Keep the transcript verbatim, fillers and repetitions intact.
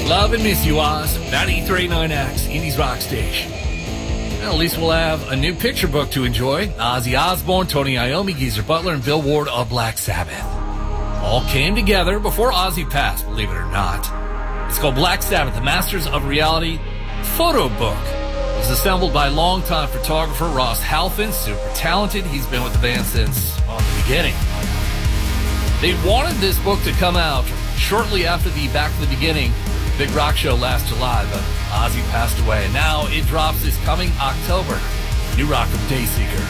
Love and miss you, Oz. ninety-three point nine X, Indies Rock Station. Well, at least we'll have a new picture book to enjoy. Ozzy Osbourne, Tony Iommi, Geezer Butler, and Bill Ward of Black Sabbath all came together before Ozzy passed, believe it or not. It's called Black Sabbath, the Masters of Reality photo book. It was assembled by longtime photographer Ross Halfin, super talented. He's been with the band since well, the beginning. They wanted this book to come out shortly after the Back to the Beginning Big Rock Show last July, but Ozzy passed away. And now it drops this coming October. New rock from Dayseeker.